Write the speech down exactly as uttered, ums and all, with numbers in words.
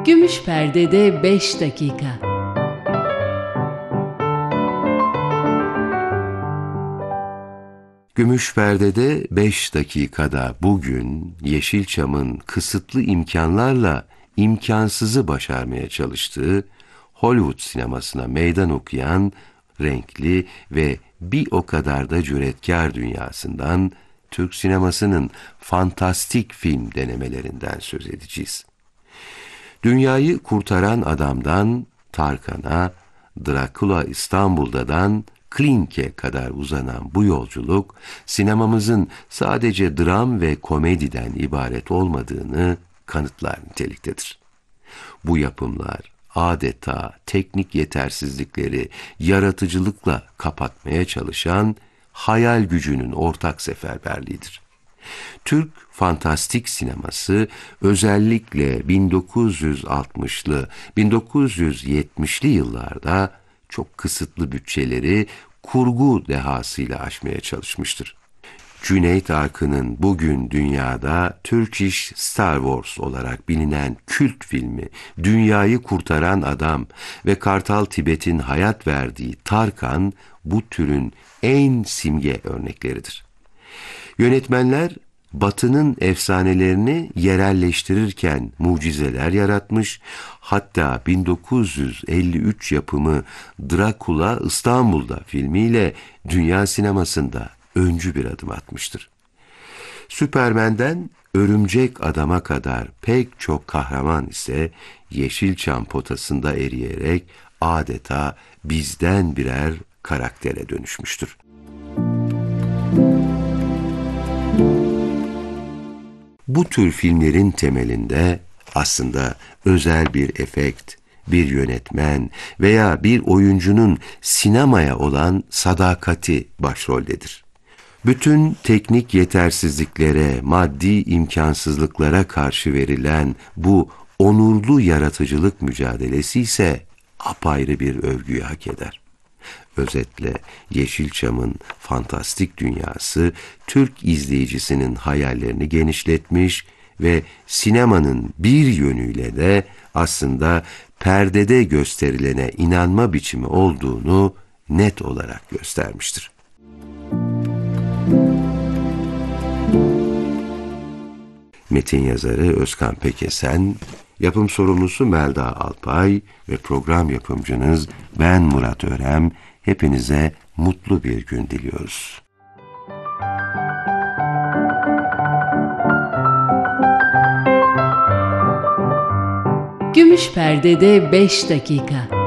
Gümüş Perde'de beş dakika. Gümüş Perde'de beş dakikada bugün Yeşilçam'ın kısıtlı imkanlarla imkansızı başarmaya çalıştığı Hollywood sinemasına meydan okuyan renkli ve bir o kadar da cüretkar dünyasından, Türk sinemasının fantastik film denemelerinden söz edeceğiz. Dünyayı Kurtaran Adam'dan Tarkan'a, Drakula İstanbul'dan Klink'e kadar uzanan bu yolculuk, sinemamızın sadece dram ve komediden ibaret olmadığını kanıtlar niteliktedir. Bu yapımlar adeta teknik yetersizlikleri yaratıcılıkla kapatmaya çalışan hayal gücünün ortak seferberliğidir. Türk fantastik sineması özellikle bin dokuz yüz altmışlı bin dokuz yüz yetmişli yıllarda çok kısıtlı bütçeleri kurgu dehasıyla aşmaya çalışmıştır. Cüneyt Arkın'ın bugün dünyada Turkish Star Wars olarak bilinen kült filmi Dünyayı Kurtaran Adam ve Kartal Tibet'in hayat verdiği Tarkan bu türün en simge örnekleridir. Yönetmenler Batı'nın efsanelerini yerelleştirirken mucizeler yaratmış, hatta bin dokuz yüz elli üç yapımı Drakula İstanbul'da filmiyle dünya sinemasında öncü bir adım atmıştır. Süpermen'den Örümcek Adam'a kadar pek çok kahraman ise Yeşilçam potasında eriyerek adeta bizden birer karaktere dönüşmüştür. Bu tür filmlerin temelinde aslında özel bir efekt, bir yönetmen veya bir oyuncunun sinemaya olan sadakati başroldedir. Bütün teknik yetersizliklere, maddi imkansızlıklara karşı verilen bu onurlu yaratıcılık mücadelesi ise apayrı bir övgüyü hak eder. Özetle Yeşilçam'ın fantastik dünyası Türk izleyicisinin hayallerini genişletmiş ve sinemanın bir yönüyle de aslında perdede gösterilene inanma biçimi olduğunu net olarak göstermiştir. Metin yazarı Özkan Pekesen, yapım sorumlusu Melda Alpay ve program yapımcınız ben Murat Örem. Hepinize mutlu bir gün diliyoruz. Gümüş Perde'de beş dakika.